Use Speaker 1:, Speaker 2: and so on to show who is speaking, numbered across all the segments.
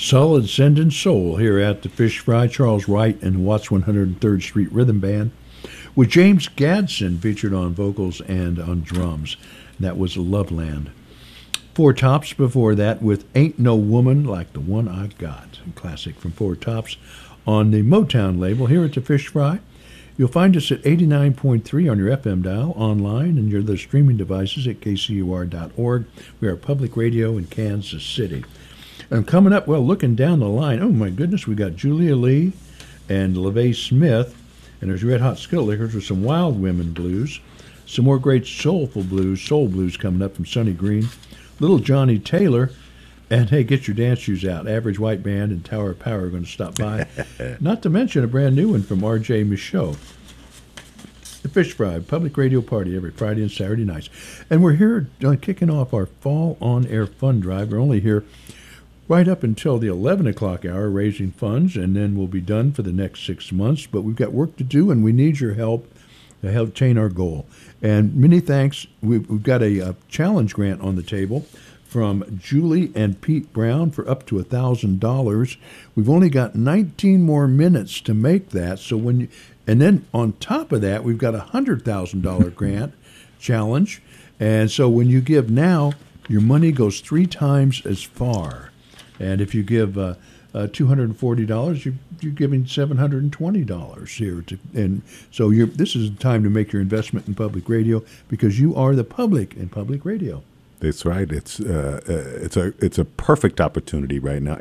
Speaker 1: Solid Sending Soul here at the Fish Fry. Charles Wright and Watts 103rd Street Rhythm Band with James Gadsden featured on vocals and on drums. That was Loveland. Four Tops before that with Ain't No Woman Like the One I Got. A classic from Four Tops on the Motown label here at the Fish Fry. You'll find us at 89.3 on your FM dial, online, and your other streaming devices at kcur.org. We are public radio in Kansas City. And coming up, well, looking down the line, oh my goodness, we got Julia Lee and LeVay Smith, and there's Red Hot Skillet Lickers with some Wild Women blues, some more great soul blues coming up from Sonny Green, Little Johnny Taylor, and hey, get your dance shoes out. Average White Band and Tower of Power are going to stop by. Not to mention a brand new one from R.J. Michaud. The Fish Fry, public radio party every Friday and Saturday nights. And we're here kicking off our Fall On Air Fund Drive. We're only here right up until the 11 o'clock hour raising funds, and then we'll be done for the next 6 months. But we've got work to do, and we need your help to help attain our goal. And many thanks. We've got a challenge grant on the table from Julie and Pete Brown for up to $1,000. We've only got 19 more minutes to make that. So and then on top of that, we've got a $100,000 grant challenge. And so when you give now, your money goes 3 times as far. And if you give $240, you're giving $720 here. And so this is the time to make your investment in public radio, because you are the public in public radio.
Speaker 2: That's right. It's a perfect opportunity right now,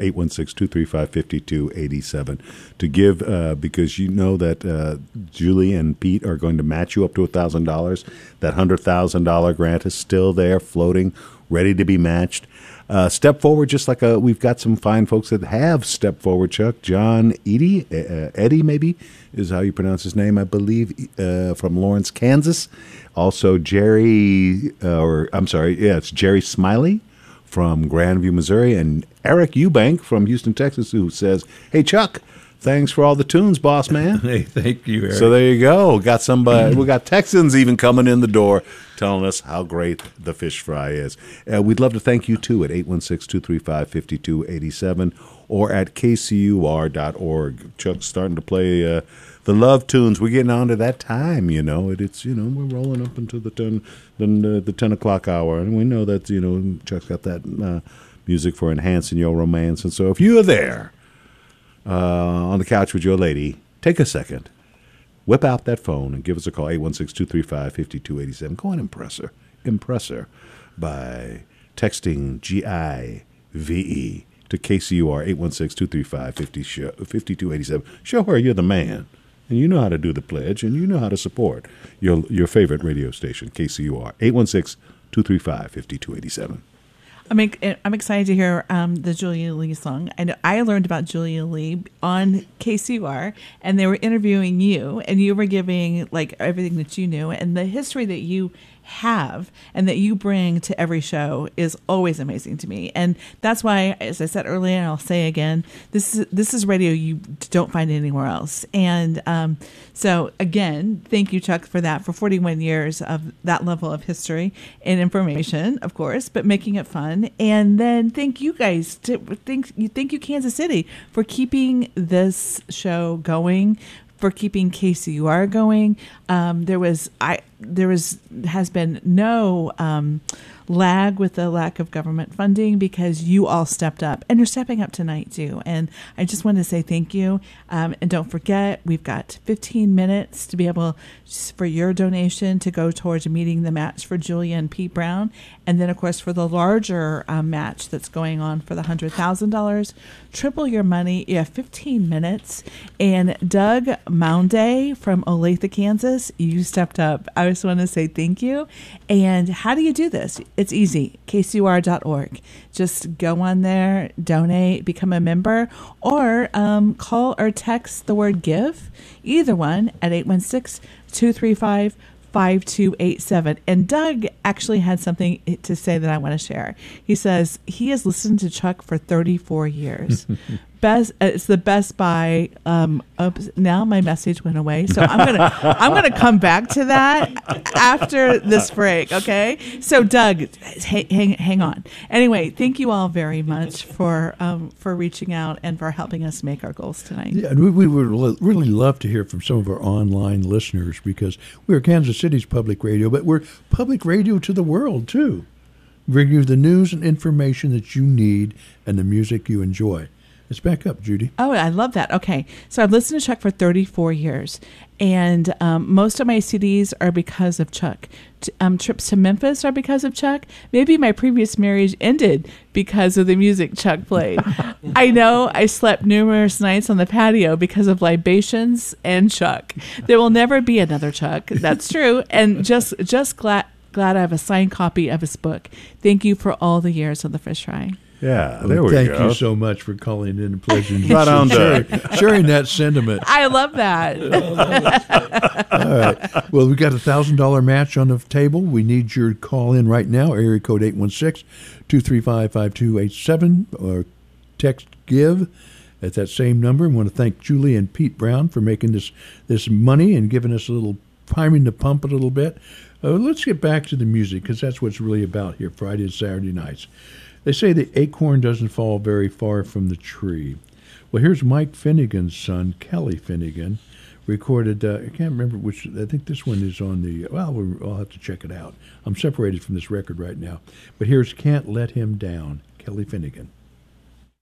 Speaker 2: 816-235-5287, to give because you know that Julie and Pete are going to match you up to $1,000. That $100,000 grant is still there, floating, ready to be matched. Step forward, just like we've got some fine folks that have stepped forward, Chuck. John Eddie maybe is how you pronounce his name, I believe, from Lawrence, Kansas. Also it's Jerry Smiley from Grandview, Missouri, and Eric Eubank from Houston, Texas, who says, "Hey, Chuck, thanks for all the tunes, boss man."
Speaker 1: Hey, thank you, Eric.
Speaker 2: So there you go. Got somebody. We got Texans even coming in the door telling us how great the Fish Fry is. We'd love to thank you, too, at 816-235-5287 or at kcur.org. Chuck's starting to play the love tunes. We're getting on to that time, It's, we're rolling up into the 10 o'clock hour, and we know that, Chuck's got that music for enhancing your romance. And so if you are there on the couch with your lady, take a second. Whip out that phone and give us a call, 816-235-5287. Go on, impress her by texting GIVE to KCUR, 816-235-5287. Show her you're the man, and you know how to do the pledge, and you know how to support your favorite radio station, KCUR, 816-235-5287.
Speaker 3: I'm excited to hear the Julia Lee song. I learned about Julia Lee on KCUR, and they were interviewing you, and you were giving like everything that you knew, and the history that you have and that you bring to every show is always amazing to me. And that's why, as I said earlier, and I'll say again, this is radio you don't find anywhere else. And so again, thank you, Chuck, for that, for 41 years of that level of history and information, of course, but making it fun. And then thank you guys, thank you Kansas City for keeping this show going, for keeping KCUR going. There has been no lag with the lack of government funding, because you all stepped up, and you're stepping up tonight too. And I just want to say thank you. And don't forget, we've got 15 minutes to be able for your donation to go towards meeting the match for Julia and Pete Brown. And then, of course, for the larger match that's going on for the $100,000, triple your money. You have 15 minutes. And Doug Mounday from Olathe, Kansas, you stepped up. I just want to say thank you. And how do you do this? It's easy. KCUR.org. Just go on there, donate, become a member, or call or text the word GIVE, either one, at 816-235-5287. And Doug actually had something to say that I want to share. He says he has listened to Chuck for 34 years. best. It's the Best Buy. Oops, now my message went away, so I'm gonna come back to that after this break. Okay. So Doug, hang on. Anyway, thank you all very much for reaching out and for helping us make our goals tonight.
Speaker 1: Yeah, and we would really love to hear from some of our online listeners because we're Kansas City's public radio, but we're public radio to the world too. Bring you the news and information that you need and the music you enjoy. Let's back up, Judy.
Speaker 3: Oh, I love that. Okay. So I've listened to Chuck for 34 years, and most of my CDs are because of Chuck. Trips to Memphis are because of Chuck. Maybe my previous marriage ended because of the music Chuck played. I know I slept numerous nights on the patio because of libations and Chuck. There will never be another Chuck. That's true. And just glad I have a signed copy of his book. Thank you for all the years of the Fish Fry.
Speaker 2: Yeah, there we
Speaker 1: Thank
Speaker 2: go.
Speaker 1: you so much for calling in and pleasuring
Speaker 2: Right on, Doug.
Speaker 1: sharing that sentiment.
Speaker 3: I love that.
Speaker 1: All right. Well, we got $1,000 match on the table. We need your call in right now. Area code 816-235-5287 or text GIVE at that same number. I want to thank Julie and Pete Brown for making this money and giving us a little priming the pump a little bit. Let's get back to the music because that's what's really about here Friday and Saturday nights. They say the acorn doesn't fall very far from the tree. Well, here's Mike Finnegan's son, Kelly Finnegan, recorded, I can't remember which, I think this one is on the, well, I'll have to check it out. I'm separated from this record right now. But here's Can't Let Him Down, Kelly Finnegan.